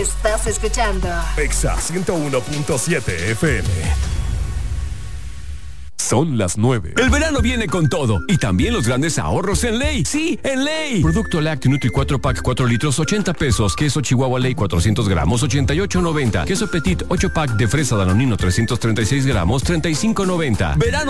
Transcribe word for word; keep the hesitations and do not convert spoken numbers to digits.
Estás escuchando Exa ciento uno punto siete F M. Son las nueve. El verano viene con todo y también los grandes ahorros en Ley. Sí, en Ley. Producto Lácteo Nutri cuatro pack cuatro litros, ochenta pesos. Queso Chihuahua Ley cuatrocientos gramos, ochenta y ocho noventa. Queso Petit ocho pack de fresa Danonino trescientos treinta y seis gramos, treinta y cinco noventa. Verano